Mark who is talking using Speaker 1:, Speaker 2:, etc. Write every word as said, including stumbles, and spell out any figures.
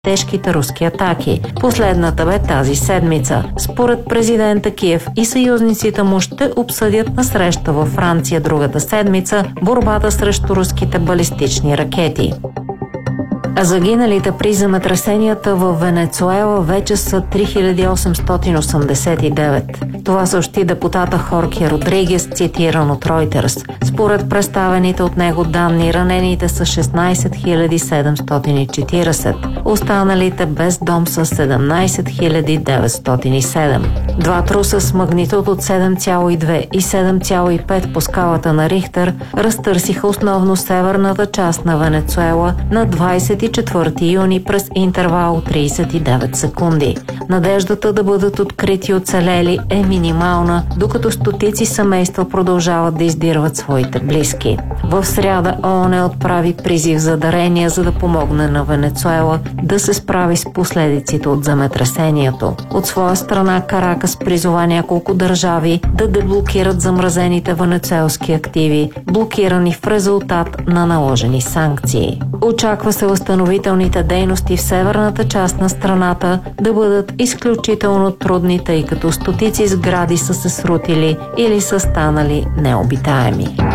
Speaker 1: тежките руски атаки. Последната бе тази седмица. Според президента, Киев и съюзниците му ще обсъдят на среща във Франция другата седмица борбата срещу руските балистични ракети. А загиналите при земетресенията в Венецуела вече са три хиляди осемстотин осемдесет и девет. Това съобщи депутата Хорхе Родригес, цитиран от Reuters. Според представените от него данни, ранените са шестнайсет хиляди седемстотин и четирийсет. Останалите без дом са седемнайсет хиляди деветстотин и седем. Два труса с магнитуд от седем цяло и две и седем цяло и пет по скалата на Рихтер разтърсиха основно северната част на Венецуела на двайсет и четвърти юни през интервал от трийсет и девет секунди. Надеждата да бъдат открити оцелели е минимална, докато стотици семейства продължават да издирват своите близки. В сряда ООН отправи призив за дарения, за да помогне на Венецуела да се справи с последиците от земетресението. От своя страна Каракас призова няколко държави да деблокират замразените венецуелски активи, блокирани в резултат на наложени санкции. Очаква се възстановителните дейности в северната част на страната да бъдат изключително трудни, тъй като стотици сгради са се срутили или са станали необитаеми.